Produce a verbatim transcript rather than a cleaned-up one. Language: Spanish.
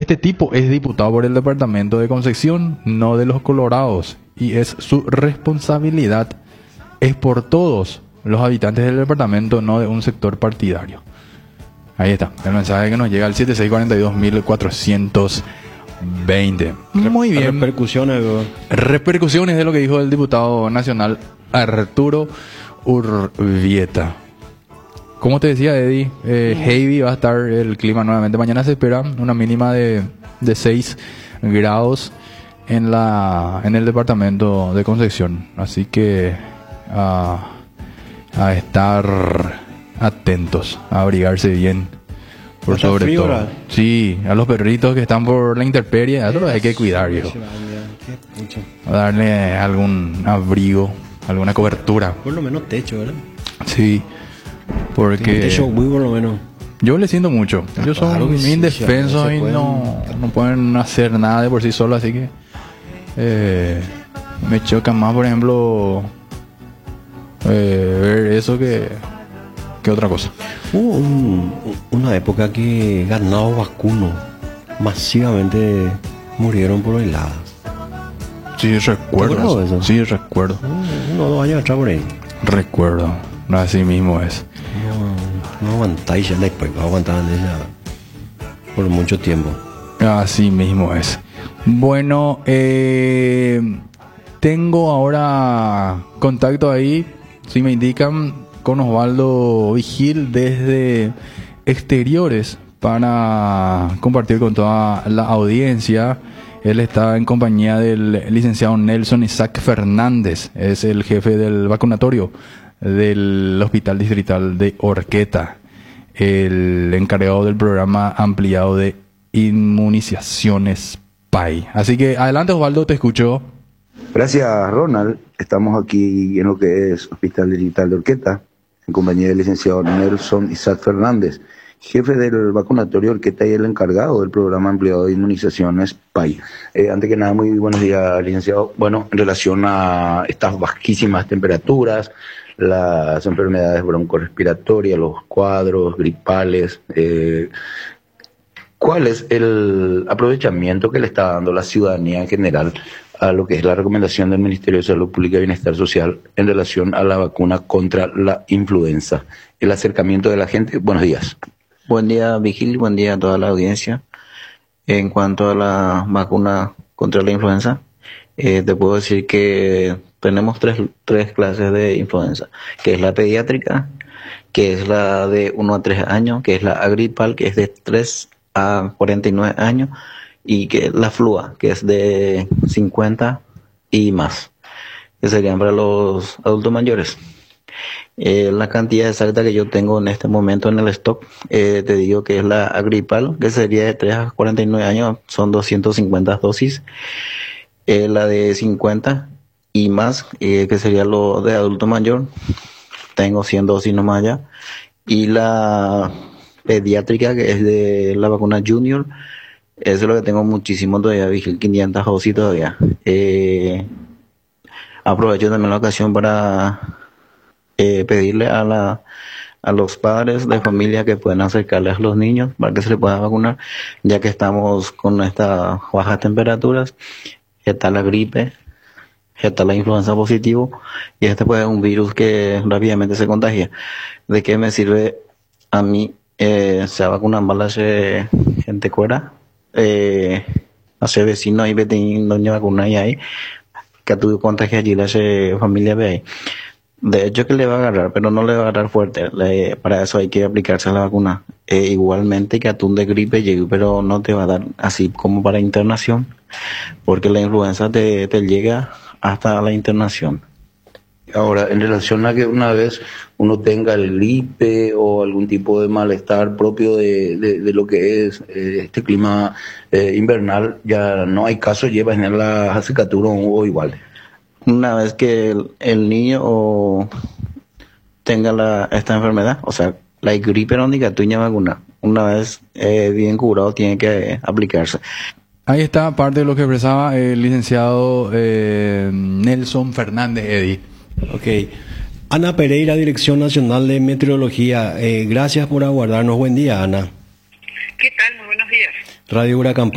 Este tipo es diputado por el departamento de Concepción, no de los Colorados, y es su responsabilidad. Es por todos los habitantes del departamento, no de un sector partidario. Ahí está, el mensaje que nos llega al siete seis cuatro dos cuatrocientos veinte. Muy bien. Repercusiones, bro. Repercusiones de lo que dijo el diputado nacional Arturo Urbieta. Como te decía, Eddie, eh, heavy va a estar el clima nuevamente. Mañana se espera una mínima de, de seis grados en la en el departamento de Concepción. Así que a, a estar atentos, a abrigarse bien. Por Está sobre frío, todo. ¿verdad? Sí, a los perritos que están por la intemperie, a todos hay que cuidar, viejo. A darle algún abrigo, alguna cobertura. Por lo menos techo, ¿verdad? Sí, porque Techo muy por lo menos. yo le siento mucho. Ellos son Claro que sí, indefensos sí, y se pueden- no, no pueden hacer nada de por sí solos, así que eh, me choca más, por ejemplo, eh, ver eso que, que otra cosa. Hubo un- una época que ganados vacunos masivamente murieron por heladas. Sí, recuerdo. ¿Te acuerdas de eso? Sí, recuerdo. Uno o dos años atrás por ahí. Recuerdo. Así mismo es. No, no aguantáis ya después, no aguantaban ella por mucho tiempo. Así mismo es. Bueno, eh, tengo ahora contacto ahí, si me indican, con Osvaldo Vigil desde Exteriores para compartir con toda la audiencia. Él está en compañía del licenciado Nelson Isaac Fernández, es el jefe del vacunatorio del Hospital Distrital de Horqueta, el encargado del programa ampliado de inmunizaciones P A I. Así que adelante, Osvaldo, te escucho. Gracias, Ronald. Estamos aquí en lo que es Hospital Distrital de Horqueta, en compañía del licenciado Nelson Isaac Fernández, jefe del vacunatorio Horqueta y el encargado del programa ampliado de inmunizaciones P A I. Eh, antes que nada, muy buenos días, licenciado. Bueno, en relación a estas bajísimas temperaturas, las enfermedades broncorespiratorias, los cuadros gripales, eh, ¿cuál es el aprovechamiento que le está dando la ciudadanía en general a lo que es la recomendación del Ministerio de Salud Pública y Bienestar Social en relación a la vacuna contra la influenza? El acercamiento de la gente. Buenos días. Buen día, Vigil, buen día a toda la audiencia. En cuanto a la vacuna contra la influenza, eh, te puedo decir que tenemos tres, tres clases de influenza, que es la pediátrica, que es la de uno a tres años, que es la agripal, que es de tres a cuarenta y nueve años, y que la flua, que es de cincuenta y más, que serían para los adultos mayores. Eh, la cantidad exacta que yo tengo en este momento en el stock, eh, te digo que es la agripal, que sería de tres a cuarenta y nueve años, son doscientas cincuenta dosis. Eh, la de cincuenta y más, eh, que sería lo de adulto mayor, tengo cien dosis nomás ya. Y la pediátrica, que es de la vacuna Junior, eso es lo que tengo muchísimo todavía, Vigil, quinientas dosis todavía. Eh, aprovecho también la ocasión para eh, pedirle a la a los padres de familia que puedan acercarles a los niños para que se les pueda vacunar, ya que estamos con estas bajas temperaturas, está la gripe, está la influenza positivo, y este pues es un virus que rápidamente se contagia. ¿De qué me sirve a mí eh, se vacunan balas eh, gente cuera? Eh, hace vecinos y vecinos doña vacuna y ahí que tuvo contagio allí la familia ve ahí. De hecho que le va a agarrar, pero no le va a agarrar fuerte. Le, para eso hay que aplicarse la vacuna. Eh, igualmente que atún de gripe llegue, pero no te va a dar así como para internación, porque la influenza te, te llega hasta la internación. Ahora, en relación a que una vez uno tenga el gripe o algún tipo de malestar propio de, de, de lo que es eh, este clima eh, invernal, ya no hay caso, lleva en la acicatura o igual. Una vez que el, el niño o tenga la, esta enfermedad, o sea, la gripe no diga tuña vacuna, una vez eh, bien curado tiene que eh, aplicarse. Ahí está parte de lo que expresaba el licenciado eh, Nelson Fernández, Eddie. Ok. Ana Pereira, Dirección Nacional de Meteorología. Eh, gracias por aguardarnos. Buen día, Ana. ¿Qué tal? Muy buenos días. Radio Huracán